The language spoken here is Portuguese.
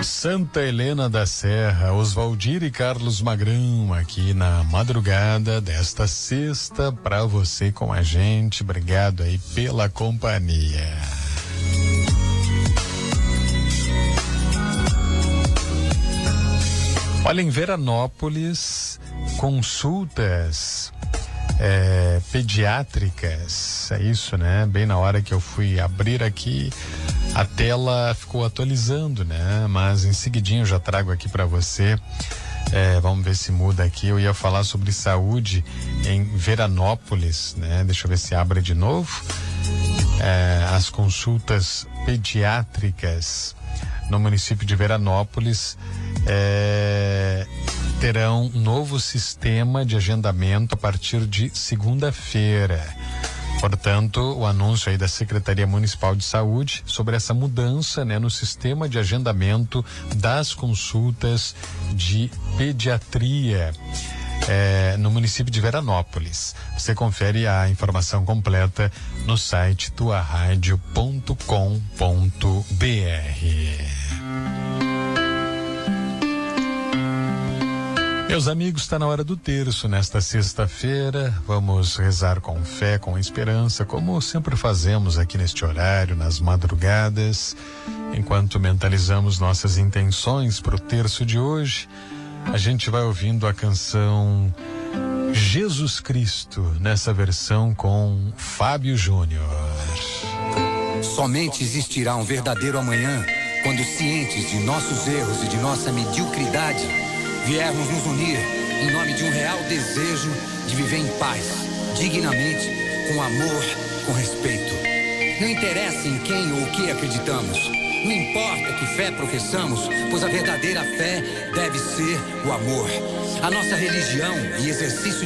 Santa Helena da Serra, Oswaldir e Carlos Magrão aqui na madrugada desta sexta para você com a gente. Obrigado aí pela companhia. Olha, em Veranópolis, consultas pediátricas, é isso, né? Bem na hora que eu fui abrir aqui, a tela ficou atualizando, né? Mas em seguidinho eu já trago aqui para você. Vamos ver se muda aqui. Eu ia falar sobre saúde em Veranópolis, né? Deixa eu ver se abre de novo. As consultas pediátricas no município de Veranópolis terão um novo sistema de agendamento a partir de segunda-feira. Portanto, o anúncio aí da Secretaria Municipal de Saúde sobre essa mudança, né, no sistema de agendamento das consultas de pediatria no município de Veranópolis. Você confere a informação completa no site tuaradio.com.br. Meus amigos, está na hora do terço nesta sexta-feira. Vamos rezar com fé, com esperança, como sempre fazemos aqui neste horário, nas madrugadas. Enquanto mentalizamos nossas intenções para o terço de hoje, a gente vai ouvindo a canção Jesus Cristo, nessa versão com Fábio Júnior. Somente existirá um verdadeiro amanhã quando, cientes de nossos erros e de nossa mediocridade, viermos nos unir em nome de um real desejo de viver em paz, dignamente, com amor, com respeito. Não interessa em quem ou o que acreditamos, não importa que fé professamos, pois a verdadeira fé deve ser o amor. A nossa religião e exercício